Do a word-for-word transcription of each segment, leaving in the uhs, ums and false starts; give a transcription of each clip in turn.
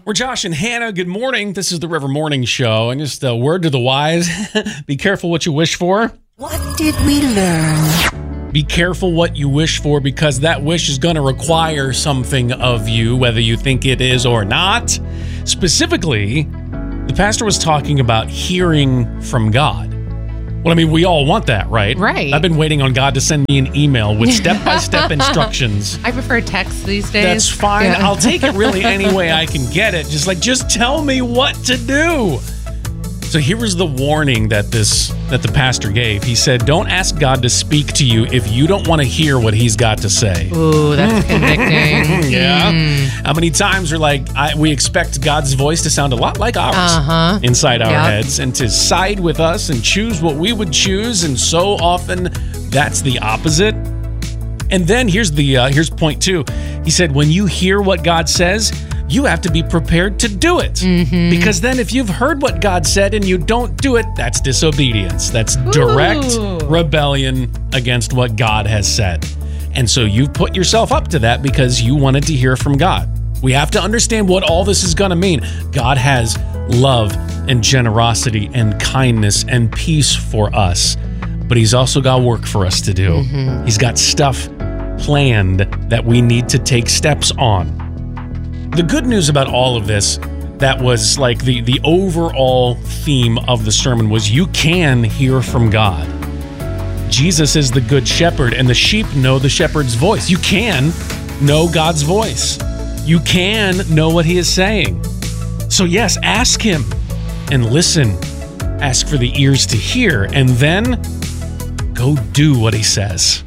We're Josh and Hannah. Good morning. This is the River Morning Show. And just a word to the wise, be careful what you wish for. What did we learn? Be careful what you wish for, because that wish is going to require something of you, whether you think it is or not. Specifically, the pastor was talking about hearing from God. Well, I mean, we all want that, right? Right. I've been waiting on God to send me an email with step-by-step instructions. I prefer text these days. That's fine. Yeah. I'll take it really any way I can get it. Just like, just tell me what to do. So here was the warning that this that the pastor gave. He said, don't ask God to speak to you if you don't want to hear what he's got to say. Ooh, that's convicting. Yeah. Mm. How many times are like, I, we expect God's voice to sound a lot like ours uh-huh. inside our Yep. heads, and to side with us and choose what we would choose. And so often that's the opposite. And then here's the uh, here's point two. He said, when you hear what God says, you have to be prepared to do it. Mm-hmm. Because then if you've heard what God said and you don't do it, that's disobedience. That's direct Ooh. rebellion against what God has said. And so you've put yourself up to that because you wanted to hear from God. We have to understand what all this is going to mean. God has love and generosity and kindness and peace for us. But he's also got work for us to do. Mm-hmm. He's got stuff planned that we need to take steps on. The good news about all of this, that was like the, the overall theme of the sermon, was you can hear from God. Jesus is the good shepherd, and the sheep know the shepherd's voice. You can know God's voice. You can know what he is saying. So yes, ask him and listen. Ask for the ears to hear, and then go do what he says.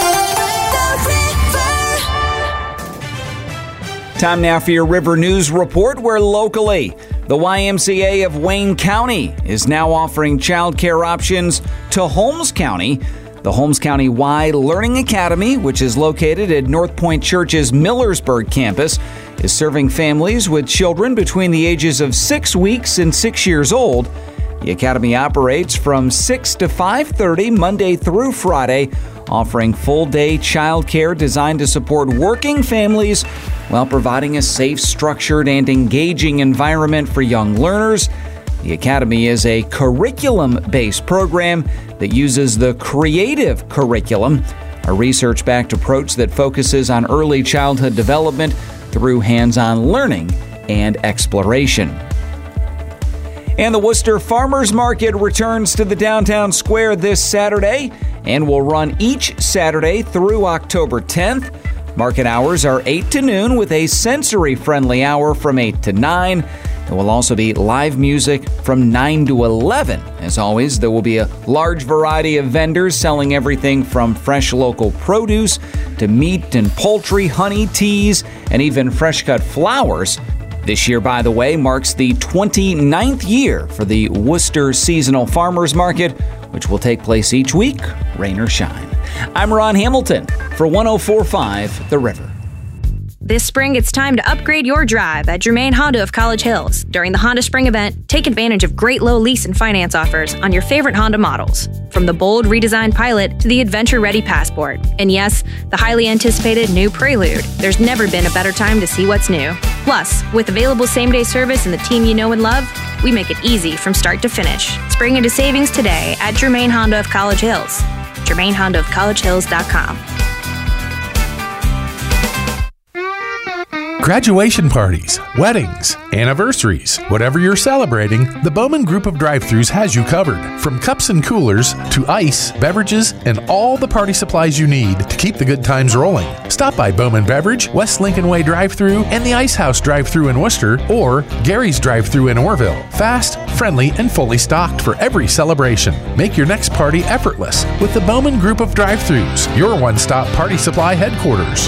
Time now for your River News Report, where locally, the Y M C A of Wayne County is now offering childcare options to Holmes County. The Holmes County Y Learning Academy, which is located at North Point Church's Millersburg campus, is serving families with children between the ages of six weeks and six years old. The academy operates from six to five thirty Monday through Friday, offering full-day childcare designed to support working families while providing a safe, structured, and engaging environment for young learners. The Academy is a curriculum-based program that uses the Creative Curriculum, a research-backed approach that focuses on early childhood development through hands-on learning and exploration. And the Worcester Farmers Market returns to the downtown square this Saturday and will run each Saturday through October tenth. Market hours are eight to noon with a sensory-friendly hour from eight to nine. There will also be live music from nine to eleven. As always, there will be a large variety of vendors selling everything from fresh local produce to meat and poultry, honey, teas, and even fresh-cut flowers. This year, by the way, marks the twenty-ninth year for the Worcester Seasonal Farmers Market, which will take place each week, rain or shine. I'm Ron Hamilton for one oh four point five The River. This spring, it's time to upgrade your drive at Germain Honda of College Hills. During the Honda Spring event, take advantage of great low lease and finance offers on your favorite Honda models. From the bold redesigned Pilot to the adventure-ready Passport. And yes, the highly anticipated new Prelude. There's never been a better time to see what's new. Plus, with available same-day service and the team you know and love, we make it easy from start to finish. Spring into savings today at Germain Honda of College Hills. Germain Honda of College Hills dot com. Graduation parties, weddings, anniversaries, whatever you're celebrating, the Bowman Group of Drive-Thrus has you covered. From cups and coolers to ice, beverages, and all the party supplies you need to keep the good times rolling. Stop by Bowman Beverage, West Lincoln Way Drive-Thru, and the Ice House Drive-Thru in Worcester, or Gary's Drive-Thru in Orville. Fast, friendly, and fully stocked for every celebration. Make your next party effortless with the Bowman Group of Drive-Thrus, your one-stop party supply headquarters.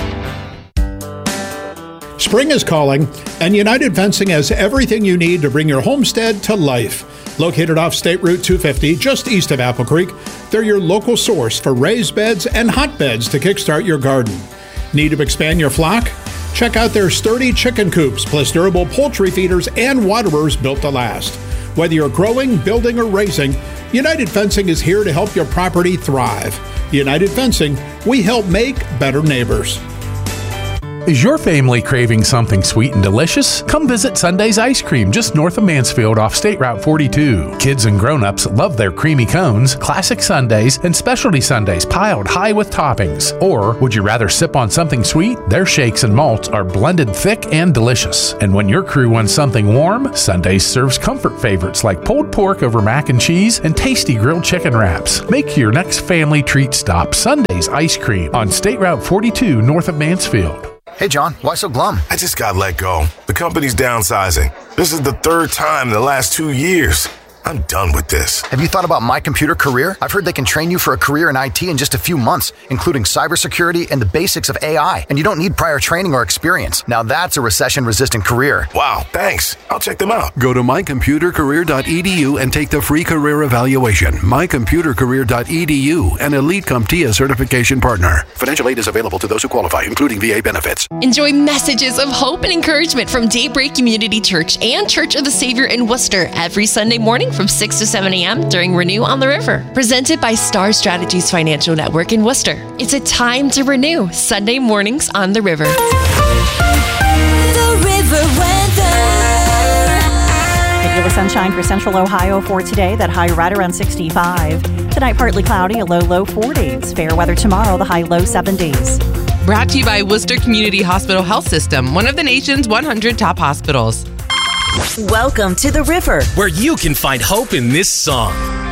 Spring is calling, and United Fencing has everything you need to bring your homestead to life. Located off State Route two fifty, just east of Apple Creek, they're your local source for raised beds and hotbeds to kickstart your garden. Need to expand your flock? Check out their sturdy chicken coops, plus durable poultry feeders and waterers built to last. Whether you're growing, building, or raising, United Fencing is here to help your property thrive. United Fencing, we help make better neighbors. Is your family craving something sweet and delicious? Come visit Sunday's Ice Cream just north of Mansfield off State Route forty-two. Kids and grown-ups love their creamy cones, classic sundaes, and specialty sundaes piled high with toppings. Or would you rather sip on something sweet? Their shakes and malts are blended thick and delicious. And when your crew wants something warm, Sundays serves comfort favorites like pulled pork over mac and cheese and tasty grilled chicken wraps. Make your next family treat stop Sunday's Ice Cream on State Route forty-two north of Mansfield. Hey, John, why so glum? I just got let go. The company's downsizing. This is the third time in the last two years. I'm done with this. Have you thought about My Computer Career? I've heard they can train you for a career in I T in just a few months, including cybersecurity and the basics of A I. And you don't need prior training or experience. Now that's a recession-resistant career. Wow, thanks. I'll check them out. Go to my computer career dot e d u and take the free career evaluation. my computer career dot e d u, an Elite CompTIA certification partner. Financial aid is available to those who qualify, including V A benefits. Enjoy messages of hope and encouragement from Daybreak Community Church and Church of the Savior in Worcester every Sunday morning from six to seven a.m. during Renew on the River. Presented by Star Strategies Financial Network in Worcester. It's a time to renew. Sunday mornings on the River. The River weather. Regular sunshine for Central Ohio for today. That high right around sixty-five. Tonight, partly cloudy, a low, low forties. Fair weather tomorrow, the high, low seventies. Brought to you by Worcester Community Hospital Health System, one of the nation's one hundred top hospitals. Welcome to The River, where you can find hope in this song.